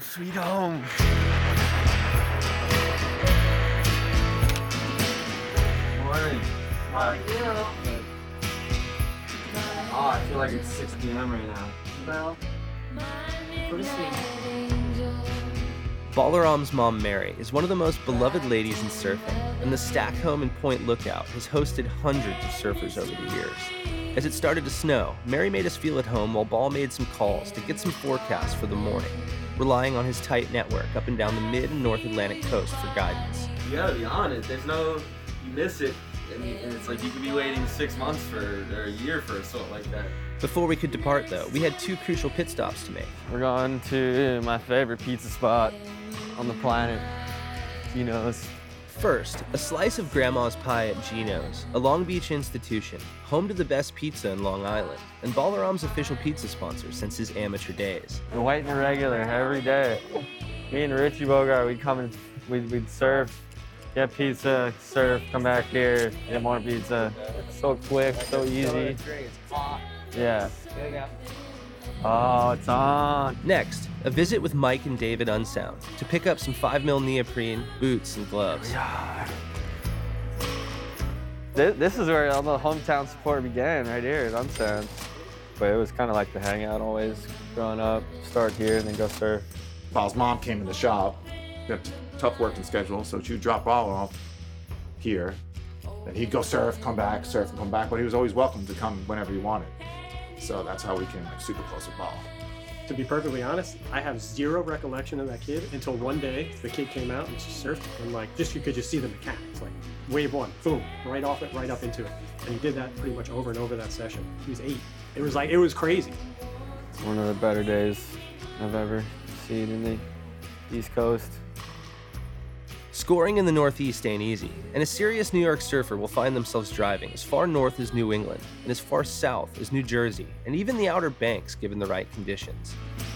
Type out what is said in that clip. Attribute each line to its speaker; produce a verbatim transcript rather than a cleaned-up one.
Speaker 1: sweet home. Morning.
Speaker 2: How are you?
Speaker 1: Oh, I feel like it's six p.m. right now.
Speaker 2: Well, go to sleep.
Speaker 3: Balaram's mom, Mary, is one of the most beloved ladies in surfing, and the Stack Home in Point Lookout has hosted hundreds of surfers over the years. As it started to snow, Mary made us feel at home while Ball made some calls to get some forecasts for the morning, relying on his tight network up and down the mid and North Atlantic coast for guidance.
Speaker 1: You gotta be on it. There's no, you miss it, and, and it's like you could be waiting six months for, or a year for a salt like that.
Speaker 3: Before we could depart, though, we had two crucial pit stops to make.
Speaker 4: We're going to my favorite pizza spot on the planet, Gino's.
Speaker 3: First, a slice of Grandma's Pie at Gino's, a Long Beach institution, home to the best pizza in Long Island, and Balaram's official pizza sponsor since his amateur days.
Speaker 4: We're waiting regular every day. Me and Richie Bogart, we'd come and we'd, we'd surf, get pizza, surf, come back here, get more pizza. It's so quick, so easy. Yeah. Oh, it's on.
Speaker 3: Next, a visit with Mike and David Unsound to pick up some five mil neoprene, boots, and gloves.
Speaker 4: This, this is where all the hometown support began, right here at Unsound. But it was kind of like the hangout always, growing up, start here and then go surf.
Speaker 5: Paul's mom came in the shop, got a tough working schedule, so she'd drop Paul off here. Then he'd go surf, come back, surf and come back, but he was always welcome to come whenever he wanted. So that's how we came like super close with Paul.
Speaker 6: To be perfectly honest, I have zero recollection of that kid until one day the kid came out and just surfed, and like just you could just see the mechanics, like wave one, boom, right off it, right up into it, and he did that pretty much over and over that session. He was eight. It was like it was crazy.
Speaker 4: It's one of the better days I've ever seen in the East Coast.
Speaker 3: Scoring in the Northeast ain't easy, and a serious New York surfer will find themselves driving as far north as New England and as far south as New Jersey, and even the Outer Banks given the right conditions.